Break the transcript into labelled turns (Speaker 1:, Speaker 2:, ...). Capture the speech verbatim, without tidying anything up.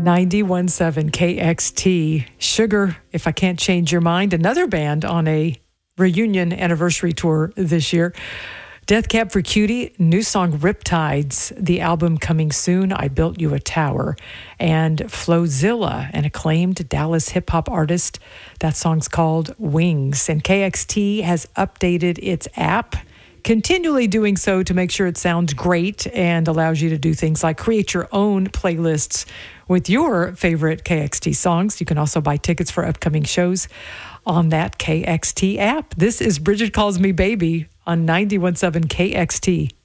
Speaker 1: ninety-one point seven K X T. Sugar, If I Can't Change Your Mind, another band on a reunion anniversary tour this year. Death Cab for Cutie, new song Riptides, the album coming soon, I Built You a Tower. And Flowzilla, an acclaimed Dallas hip-hop artist, that song's called Wings. And K X T has updated its app, continually doing so to make sure it sounds great and allows you to do things like create your own playlists with your favorite K X T songs. You can also buy tickets for upcoming shows on that K X T app. This is Bridget Calls Me Baby on ninety-one point seven K X T.